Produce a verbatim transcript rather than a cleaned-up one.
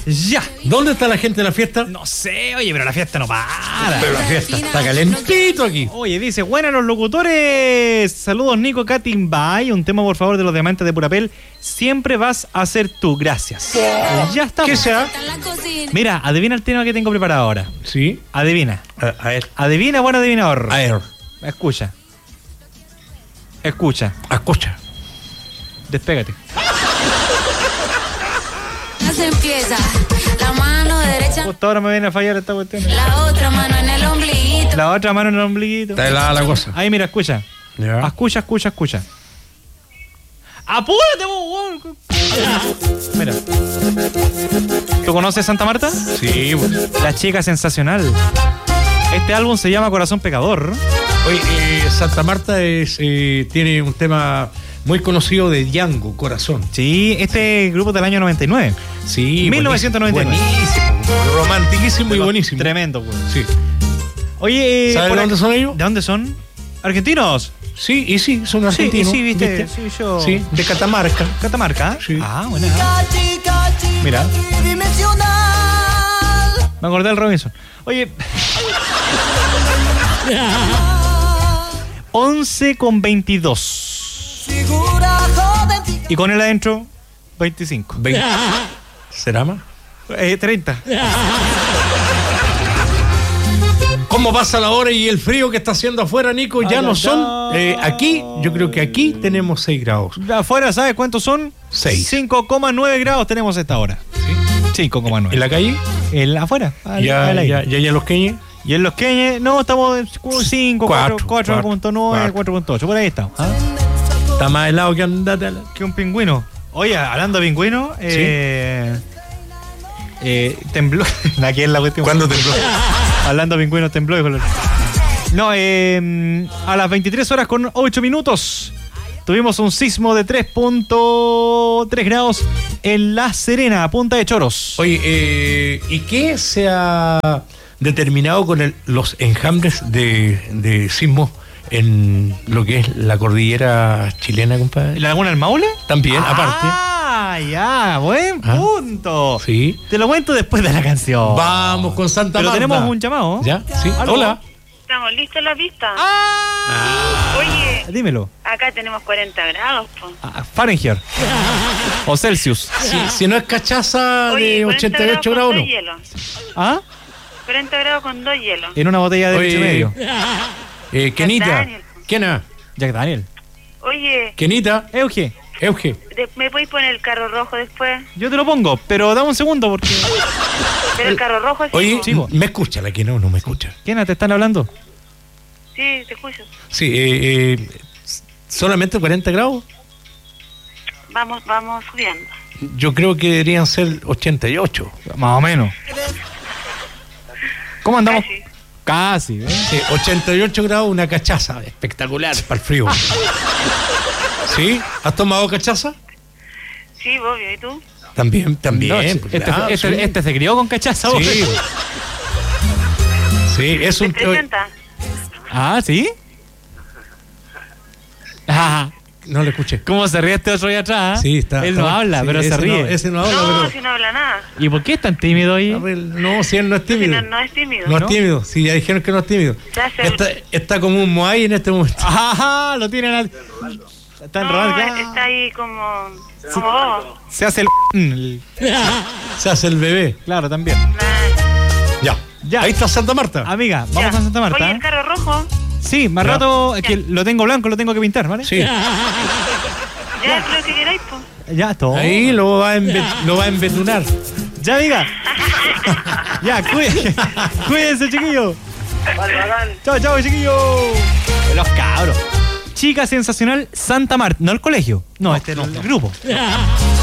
Ya. ¿Dónde está la gente en la fiesta? No sé, oye, pero la fiesta no para. Pero la fiesta está calentito aquí. Oye, dice, buenas los locutores. Saludos, Nico Catimbay. Un tema, por favor, de los diamantes de Purapel. Siempre vas a ser tú. Gracias. Ya estamos. ¿Qué sea? Mira, adivina el tema que tengo preparado ahora. Sí. Adivina. A, a ver. Adivina, buen adivinador. A ver. Escucha. Escucha. Escucha. Despégate. Se empieza la mano derecha, Justo ahora me viene a fallar esta cuestión. la otra mano en el ombliguito. La otra mano en el ombliguito. Está helada la cosa. Ahí, mira, escucha. Ya. Escucha, escucha, escucha. ¡Apúrate, vos! Mira. ¿Tú conoces Santa Marta? Sí, pues. La chica sensacional. Este álbum se llama Corazón Pecador. Oye, eh, Santa Marta es, eh, tiene un tema muy conocido de Django, Corazón. Sí, este grupo del año noventa y nueve. Sí, mil novecientos noventa y nueve. Buenísimo, romantiquísimo y buenísimo. Tremendo, güey. Sí. Oye, ¿sabes de dónde son ellos? ¿De dónde son? ¿Argentinos? Sí, y sí, son Sí, argentinos. sí, viste. Sí, yo. Sí, de Catamarca. Catamarca. Sí. Ah, buena. Mira. Me acordé del Robinson. Oye. once con veintidós. Y con él adentro, veinticinco. veinte. ¿Será más? Eh, treinta. ¿Cómo pasa la hora y el frío que está haciendo afuera, Nico? Ya Ay, no ay, son. ay. Eh, aquí, yo creo que aquí tenemos seis grados. Afuera, ¿sabes cuántos son? Seis. cinco coma nueve grados tenemos a esta hora. cinco coma nueve. ¿En la calle? El afuera. Al, Ya, al aire. ya, ya, ya los queñes. Y en los Queñes, no, estamos en cinco, Cuatro, cuatro punto nueve, cuatro punto ocho. Por ahí estamos. ¿Ah? Está más helado que andate a la... Que un pingüino. Oye, hablando de pingüino, eh, eh, tembló. Aquí es la cuestión. ¿Cuándo tembló? Hablando de pingüino, tembló. Hijo. No, eh, a las veintitrés horas con ocho minutos tuvimos un sismo de tres punto tres grados en La Serena, Punta de Choros. Oye, eh, ¿y qué se ha determinado con el, los enjambres de, de sismos en lo que es la cordillera chilena, compadre? ¿La Laguna del Maule? También, aparte. Ah, ya, buen Ah, punto. sí. Te lo cuento después de la canción. Vamos con Santa Pero Marta. tenemos un llamado. ¿Ya? Sí. ¿Aló? Hola. ¿Estamos listos en la pista? Ah. Oye, Dímelo. acá tenemos cuarenta grados, po. Ah, Fahrenheit. O Celsius. Si, si no es cachaza Oye, de cuarenta ochenta y ocho grados, con no. dos hielos. ¿Ah? cuarenta grados con dos hielos. En una botella de leche Oye, medio. Eh, Kenita. Daniel. ¿Quién es? Jack Daniel. Oye, Kenita. Euge. Euge. de- ¿me podéis poner el carro rojo después? Yo te lo pongo, pero dame un segundo porque. Pero el carro rojo sí. Oye, po. Sí, po. ¿me escucha la que no? No me escucha. ¿Quiénes te están hablando? Sí, te escucho. Sí, eh, eh, solamente cuarenta grados. Vamos, vamos subiendo. Yo creo que deberían ser ochenta y ocho. Más o menos. ¿Cómo andamos? Casi. Casi, ¿eh? Sí, ochenta y ocho grados, una cachaza espectacular para el frío. ¿Sí? ¿Has tomado cachaza? Sí, obvio. ¿Y tú? También, también. No, pues, este, claro, este- sí. este se crió con cachaza. vos. Sí. Sí, es ¿Te un... presenta? Ah, ¿sí? Ah, No le escuché. ¿cómo se ríe este otro ahí atrás? Sí, está. Él no está- habla, sí, pero se ese ríe. No, ese no habla, No, pero... si no habla nada. ¿Y por qué es tan tímido ahí? A ver, no, si él no es Si tímido. no, no es tímido. No es ¿no? tímido, sí, ya dijeron que no es tímido. Se hace- Está, está como un Moai en este momento. Ajá, lo tienen al... Está No, enrolado. ya. está ahí como... Como bobo. Se hace el... el- Se hace el bebé. Claro, también. Nah. Ya. Ya. Ahí está Santa Marta. Amiga, vamos Ya. a Santa Marta. Oye, el carro rojo. Sí, más Ya. rato, es que lo tengo blanco, lo tengo que pintar, ¿vale? Sí. Ya, creo que queráis, pues. Ya, todo. Ahí lo va a, embe- lo va a embetunar. Ya, amiga. Ya, cuídense. Cuídense, chiquillos. Chao, chao, chiquillos. Los cabros. Chica sensacional Santa Marta. No el colegio. No, este es el grupo.